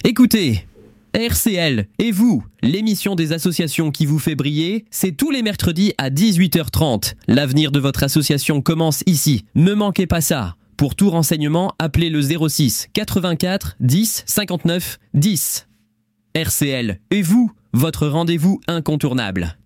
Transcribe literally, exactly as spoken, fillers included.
Écoutez, R C L et vous, l'émission des associations qui vous fait briller, c'est tous les mercredis à dix-huit heures trente. L'avenir de votre association commence ici. Ne manquez pas ça. Pour tout renseignement, appelez le zéro six quatre-vingt-quatre dix cinquante-neuf dix. R C L et vous, votre rendez-vous incontournable.